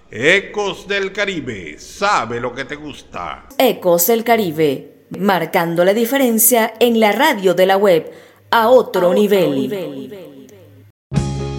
Ecos del Caribe, sabe lo que te gusta. Ecos del Caribe, marcando la diferencia en la radio de la web a otro nivel.